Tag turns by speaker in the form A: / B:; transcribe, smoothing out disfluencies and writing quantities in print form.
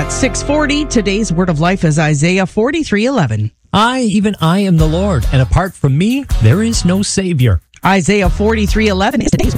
A: At 6:40, today's word of life is Isaiah 43:11.
B: I am the Lord, and apart from me, there is no Savior.
A: Isaiah 43:11 is today's